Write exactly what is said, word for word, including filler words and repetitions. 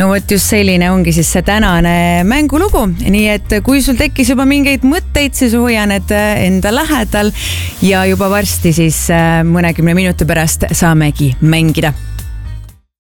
no vot just selline ongi siis see tänane mängulugu, nii et kui sul tekkis juba mingeid mõtteid, siis hoia need enda lähedal ja juba varsti siis mõnekümne minuti pärast saamegi mängida.